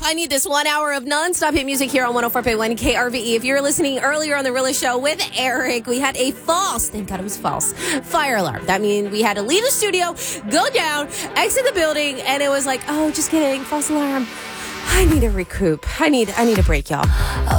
I need this 1 hour of nonstop hit music here on 104.1 KRVE. If you were listening earlier on The Real Show with Eric, we had a false, thank God it was false, fire alarm. That means we had to leave the studio, go down, exit the building, and it was like, oh, just kidding, false alarm. I need a recoup. I need a break, y'all.